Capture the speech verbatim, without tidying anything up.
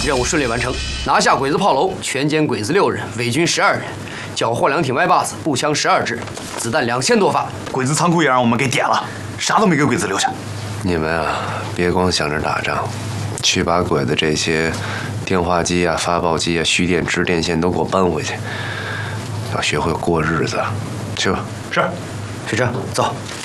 任务顺利完成，拿下鬼子炮楼，全歼鬼子六人，伪军十二人，缴获两挺歪把子，步枪十二支，子弹两千多发。 鬼子仓库也让我们给点了，啥都没给鬼子留下。 你们啊，别光想着打仗，去把鬼子这些电话机啊、发报机啊、蓄电池电线都给我搬回去，要学会过日子，去吧。 是， 水车，走。